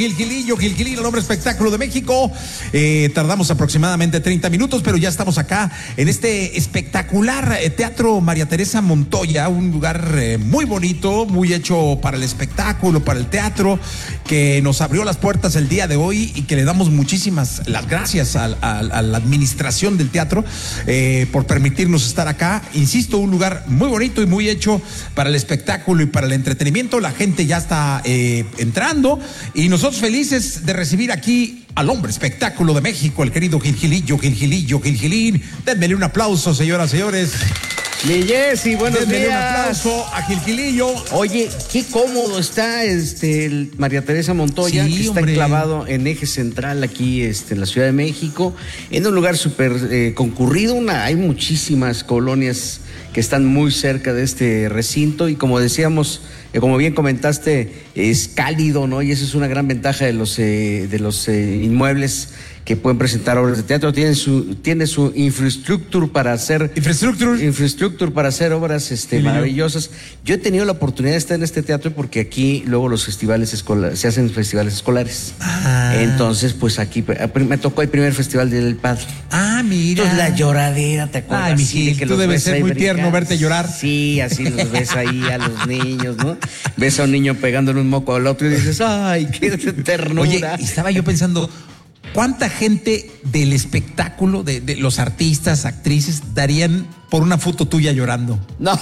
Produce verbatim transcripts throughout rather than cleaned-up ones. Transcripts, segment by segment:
Gil Gilillo, Gil Gilillo, el hombre espectáculo de México. Eh, tardamos aproximadamente treinta minutos, pero ya estamos acá en este espectacular eh, Teatro María Teresa Montoya, un lugar eh, muy bonito, muy hecho para el espectáculo, para el teatro, que nos abrió las puertas el día de hoy y que le damos muchísimas las gracias a, a, a la administración del teatro eh, por permitirnos estar acá. Insisto, un lugar muy bonito y muy hecho para el espectáculo y para el entretenimiento. La gente ya está eh, entrando y nosotros felices de recibir aquí al hombre espectáculo de México, el querido Gil Gilillo, Gil Gilillo, Gil Gilín. Denmele un aplauso, señoras y señores. Mi Jessy, buenos Denmele días. un aplauso a Gil Gilillo. Oye, qué cómodo está este el María Teresa Montoya, Sí, que está hombre. enclavado en eje central aquí este, en la Ciudad de México, en un lugar súper eh, concurrido. Una, hay muchísimas colonias que están muy cerca de este recinto y como decíamos, eh, como bien comentaste, es cálido, ¿no? Y esa es una gran ventaja de los, eh, de los eh, inmuebles que pueden presentar obras de teatro. Tienen su, tiene su infraestructura para hacer Infraestructura. infraestructura para hacer obras este, Sí, maravillosas. Yo he tenido la oportunidad de estar en este teatro porque aquí luego los festivales escolares, se hacen festivales escolares. Ah. Entonces, pues aquí me tocó el primer festival del Padre. Ah, mira. Entonces la lloradera, ¿te acuerdas? Ay, mi Así de Gil, que tú los debes ves ser ahí muy tierno brincar. verte llorar. Sí, así los ves ahí a los niños, ¿no? Ves a un niño pegándole un moco al otro y dices, ay, qué ternura. Oye, estaba yo pensando, ¿cuánta gente del espectáculo, de, de los artistas, actrices, darían por una foto tuya llorando? No.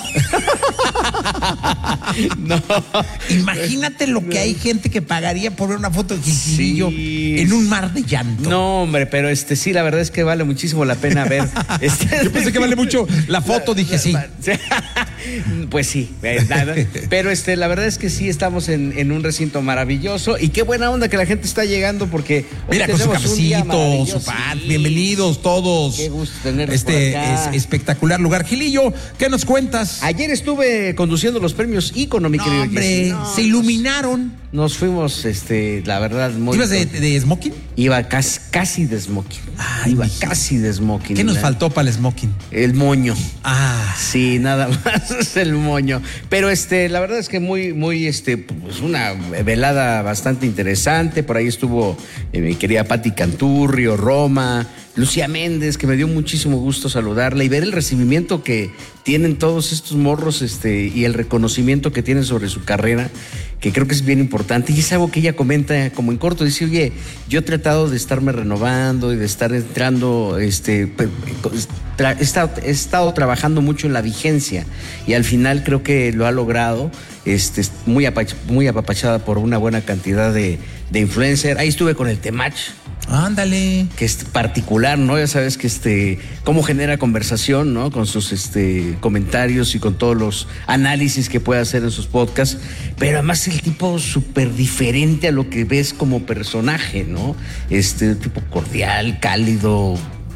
No. Imagínate lo que hay gente que pagaría por ver una foto de Gil Gilillo Sí. en un mar de llanto. No, hombre, pero este sí, la verdad es que vale muchísimo la pena ver. Este, Yo pensé que vale mucho la foto, dije sí. Pues sí, ¿verdad? Pero este, la verdad es que sí estamos en, en un recinto maravilloso y qué buena onda que la gente está llegando porque hoy Mira, con su tenemos un día cafecito, maravilloso. su pan. Sí. Bienvenidos todos. Qué gusto tenerlos Este por acá. es espectacular lugar. Gilillo, ¿qué nos cuentas? Ayer estuve conduciendo los premios Ícono, mi No, querido hombre, Jessy. No, se iluminaron. Nos fuimos, este, la verdad, muy... ¿Ibas de, de smoking? Iba casi, casi de smoking. Ay, Iba mijito. casi de smoking. ¿Qué nos La- faltó para el smoking? El moño. Ah, Sí, nada más es el moño. Pero este, la verdad es que muy, muy, este, pues una velada bastante interesante. Por ahí estuvo eh, mi querida Patti Canturrio, Roma, Lucía Méndez, que me dio muchísimo gusto saludarla y ver el recibimiento que tienen todos estos morros, este, y el reconocimiento que tienen sobre su carrera, que creo que es bien importante. Y es algo que ella comenta como en corto, dice, oye, yo he tratado de estarme renovando y de estar entrando, este, pe- tra- he, estado, he estado trabajando mucho en la vigencia y al final creo que lo ha logrado, este, muy, apach- muy apapachada por una buena cantidad de, de influencers. Ahí estuve con el Temach, ándale. que es particular, ¿no? Ya sabes que este, cómo genera conversación, ¿no? Con sus este, comentarios y con todos los análisis que puede hacer en sus podcasts, pero además el tipo súper diferente a lo que ves como personaje, ¿no? Este tipo cordial, cálido,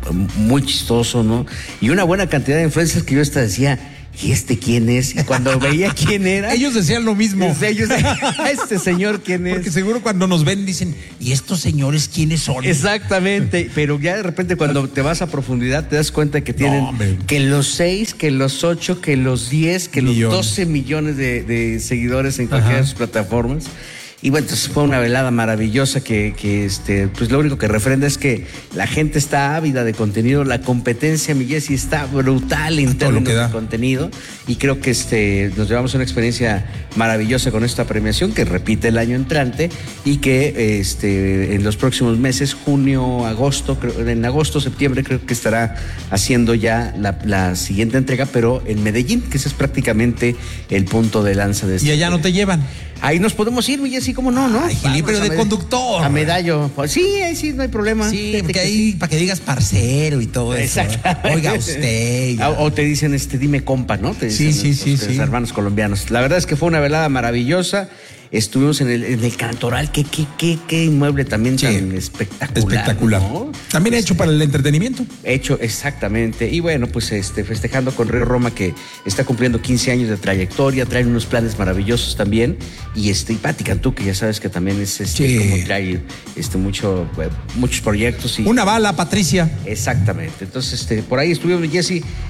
muy chistoso, ¿no? Y una buena cantidad de influencers que yo hasta decía, ¿y este quién es? Y cuando veía quién era... Ellos decían lo mismo. Pues ellos, este señor quién es. Porque seguro cuando nos ven dicen, ¿y estos señores quiénes son? Exactamente, pero ya de repente cuando te vas a profundidad te das cuenta que tienen No, hombre. que los seis, que los ocho, que los diez, que los Millones. doce millones de, de seguidores en cualquiera Ajá. de sus plataformas. Y bueno, entonces fue una velada maravillosa que, que este, pues lo único que refrenda es que la gente está ávida de contenido, la competencia, mi Jessy, está brutal en todo lo términos que da. de contenido y creo que este, nos llevamos una experiencia maravillosa con esta premiación que repite el año entrante y que este, en los próximos meses, junio, agosto, creo- en agosto, septiembre creo que estará haciendo ya la, la siguiente entrega, pero en Medellín, que ese es prácticamente el punto de lanza de este. Y allá no te llevan. Ahí nos podemos ir, mi Jessy, ¿cómo no, no? Ay, Gili, Vamos pero a de Meda- conductor. A Medallo. Pues sí, ahí sí, no hay problema. Sí, Fíjate porque que ahí, sí. para que digas parcero y todo eso. Exactamente. Oiga usted. Ah, O te dicen, este, dime compa, ¿no? Te Sí, dicen sí, los- sí, los sí. hermanos colombianos. La verdad es que fue una velada maravillosa. Estuvimos en el, en el Cantoral, qué, qué, qué, qué inmueble también Sí. tan espectacular. Espectacular. ¿no? También hecho para el entretenimiento. Hecho, exactamente. Y bueno, pues este, festejando con Río Roma, que está cumpliendo quince años de trayectoria, traen unos planes maravillosos también. Y este, y Patti Cantú, que ya sabes que también es este, Sí. como trae este, mucho, eh, muchos proyectos. Y, Una bala, Patricia. Exactamente. Entonces, este, por ahí estuvimos, Jessy.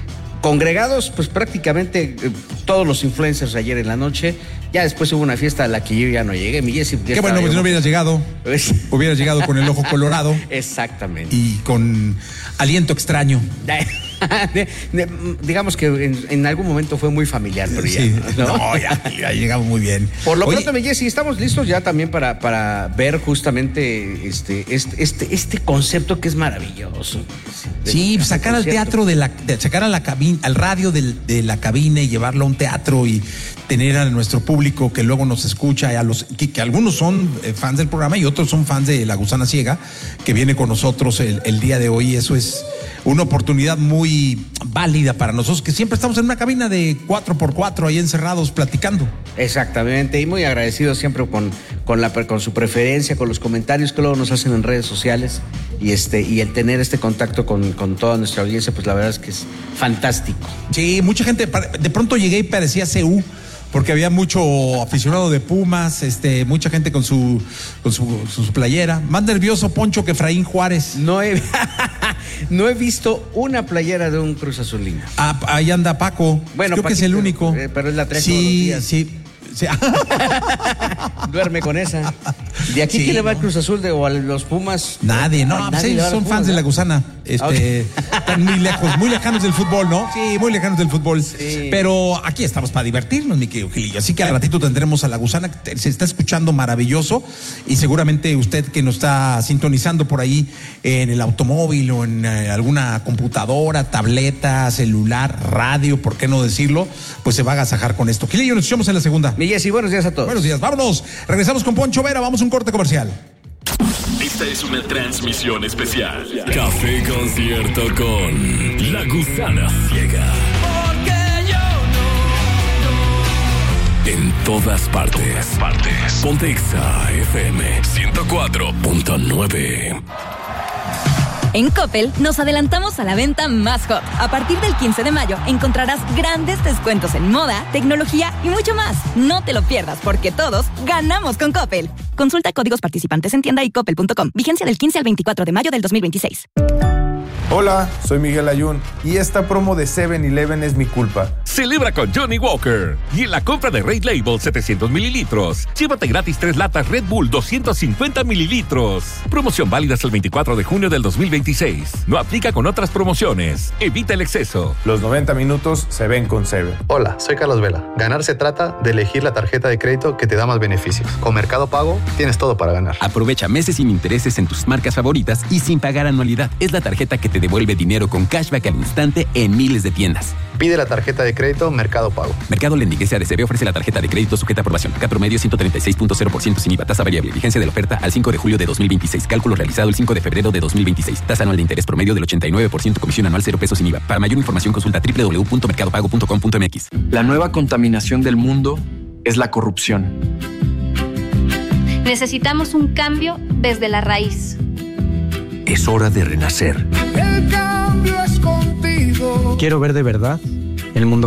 congregados, pues prácticamente eh, todos los influencers ayer en la noche. Ya después hubo una fiesta a la que yo ya no llegué. Mi Jessy, qué bueno, pues si no hubieras llegado. Pues... hubieras llegado con el ojo colorado. Exactamente. Y con aliento extraño. De, de, digamos que en, en algún momento fue muy familiar, pero ya, sí, ¿no? no, ya, ya llegamos muy bien. Por lo Oye, pronto, mi Jessy, estamos listos ya también para, para ver justamente este, este, este, este concepto que es maravilloso. Sí, de, sacar al teatro de la, de, sacar a la cabina, al radio del, de la cabina y llevarlo a un teatro y tener a nuestro público que luego nos escucha, y a los que, que algunos son eh, fans del programa y otros son fans de La Gusana Ciega, que viene con nosotros el, el día de hoy. Eso es una oportunidad muy válida para nosotros, que siempre estamos en una cabina de cuatro por cuatro ahí encerrados platicando. Exactamente, y muy agradecidos siempre con, con, la, con su preferencia, con los comentarios que luego nos hacen en redes sociales, y este y el tener este contacto con, con toda nuestra audiencia, pues la verdad es que es fantástico. Sí, mucha gente, de pronto llegué y parecía C U, porque había mucho aficionado de Pumas, este, mucha gente con su con su, su playera. Más nervioso Poncho que Efraín Juárez. No he, no he visto una playera de un Cruz Azulino. Ah, ahí anda Paco. Bueno, creo Paquito, que es el único. Eh, pero es la tres sí, todos los días. Sí, sí. Duerme con esa. ¿De aquí sí, quién le va al Cruz Azul de, o a los Pumas? Nadie, no, pues ellos son fans de La Gusana. Este, okay. Están muy lejos, muy lejanos del fútbol, ¿no? Sí, muy lejanos del fútbol. Sí. Pero aquí estamos para divertirnos, mi querido Gilillo. Así que al ratito tendremos a La Gusana, se está escuchando maravilloso, y seguramente usted que nos está sintonizando por ahí en el automóvil o en eh, alguna computadora, tableta, celular, radio, ¿por qué no decirlo? Pues se va a agasajar con esto. Gilillo, nos escuchamos en la segunda. Mi Jessy, buenos días a todos. Buenos días, vámonos. Regresamos con Poncho Vera, vamos a un corte comercial. Esta es una transmisión especial. Café Concierto con La Gusana Ciega. Porque yo no, no. En todas partes. Todas partes. Ponte Exa F M ciento cuatro punto nueve. En Coppel nos adelantamos a la venta más hot. A partir del quince de mayo encontrarás grandes descuentos en moda, tecnología y mucho más. No te lo pierdas porque todos ganamos con Coppel. Consulta códigos participantes en tienda y coppel punto com. Vigencia del quince al veinticuatro de mayo del dos mil veintiséis. Hola, soy Miguel Ayun y esta promo de seven eleven es mi culpa. Celebra con Johnny Walker y en la compra de Red Label setecientos mililitros, llévate gratis tres latas Red Bull doscientos cincuenta mililitros. Promoción válida hasta el veinticuatro de junio del dos mil veintiséis. No aplica con otras promociones. Evita el exceso. Los noventa minutos se ven con Seven. Hola, soy Carlos Vela. Ganar se trata de elegir la tarjeta de crédito que te da más beneficios. Con Mercado Pago tienes todo para ganar. Aprovecha meses sin intereses en tus marcas favoritas y sin pagar anualidad. Es la tarjeta que te devuelve dinero con cashback al instante en miles de tiendas. Pide la tarjeta de crédito Mercado Pago. Mercado Lending S A D C B ofrece la tarjeta de crédito sujeta a aprobación. Cat promedio ciento treinta y seis punto cero por ciento sin I V A. Tasa variable. Vigencia de la oferta al cinco de julio de dos mil veintiséis. Cálculo realizado el cinco de febrero de dos mil veintiséis. Tasa anual de interés promedio del ochenta y nueve por ciento. Comisión anual cero pesos sin I V A. Para mayor información consulta doble u doble u doble u punto mercado pago punto com punto m x. La nueva contaminación del mundo es la corrupción. Necesitamos un cambio desde la raíz. Es hora de renacer. El cambio es contigo. Quiero ver de verdad el mundo